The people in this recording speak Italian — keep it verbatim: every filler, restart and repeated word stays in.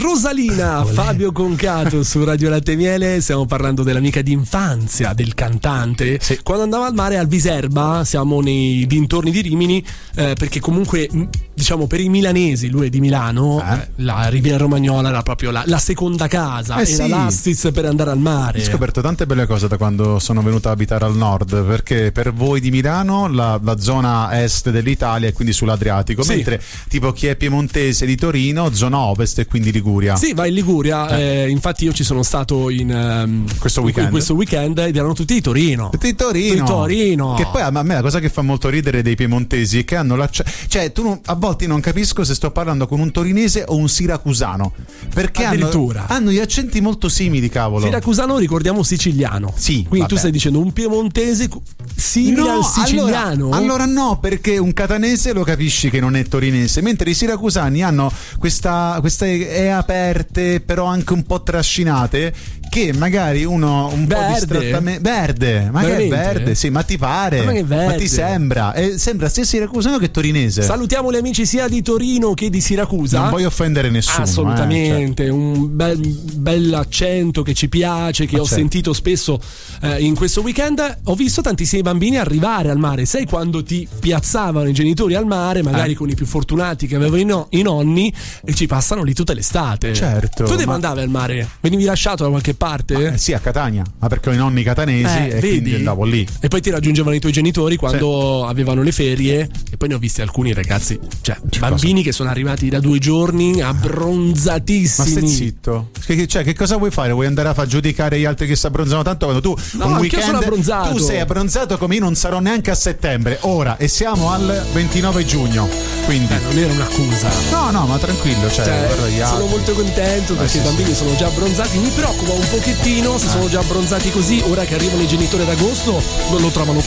Rosalina, Olè. Fabio Concato su Radio Latte e Miele. Stiamo parlando dell'amica d'infanzia del cantante. Sì. Quando andava al mare al Viserba, siamo nei dintorni di Rimini, eh, perché comunque diciamo per i milanesi, lui è di Milano, eh? la Riviera Romagnola era proprio la, la seconda casa, eh era sì. l'Astis per andare al mare. Ho scoperto tante belle cose da quando sono venuto a abitare al nord, perché per voi di Milano la, la zona est dell'Italia è quindi sull'Adriatico, sì. mentre tipo chi è piemontese di Torino, zona ovest e quindi Liguria. Sì, va in Liguria, eh. Eh, infatti io ci sono stato in um, questo weekend. in questo weekend ed erano tutti di Torino. Tutti di Torino. Di Torino. Che poi a me la cosa che fa molto ridere dei piemontesi è che hanno la cioè tu non, a volte non capisco se sto parlando con un torinese o un siracusano, perché hanno, hanno gli accenti molto simili, cavolo. Siracusano ricordiamo siciliano. Sì. Quindi vabbè. tu stai dicendo un piemontese simile no, al siciliano? Allora, allora no, perché un catanese lo capisci che non è torinese, mentre i siracusani hanno questa queste e aperte però anche un po' trascinate, che magari uno un verde. po' distrattamente verde, ma veramente? Che è verde, sì, ma ti pare, ma, che ma ti sembra, e sembra sia siracusano che torinese. Salutiamo gli amici sia di Torino che di Siracusa. Non voglio offendere nessuno, assolutamente, eh, cioè. un bel, bel accento che ci piace, che ma ho certo. sentito spesso eh, in questo weekend. Ho visto tantissimi bambini arrivare al mare, sai quando ti piazzavano i genitori al mare, magari eh. con i più fortunati che avevano i, no, i nonni, e ci passano lì tutte l'estate. Certo. Tu dove ma... andavi al mare? Venivi lasciato da qualche parte? Ma, eh, sì, a Catania, ma perché ho i nonni catanesi eh, e vedi? quindi andavo lì. E poi ti raggiungevano i tuoi genitori quando sì. avevano le ferie, e poi ne ho visti alcuni ragazzi, cioè C'è bambini cosa? Che sono arrivati da due giorni abbronzatissimi. Ma stai zitto. Che, cioè, che cosa vuoi fare? Vuoi andare a far giudicare gli altri che si abbronzano tanto quando tu no, un weekend sono abbronzato. Tu sei abbronzato come io non sarò neanche a settembre. Ora, e siamo al ventinove giugno. Quindi eh, non era un'accusa. No, no, ma tranquillo, cioè, cioè guarda gli altri. Sono molto contento perché eh, sì, i bambini sì. sono già abbronzati. Mi preoccupa un pochettino se eh. sono già abbronzati così, ora che arrivano i genitori ad agosto non lo trovano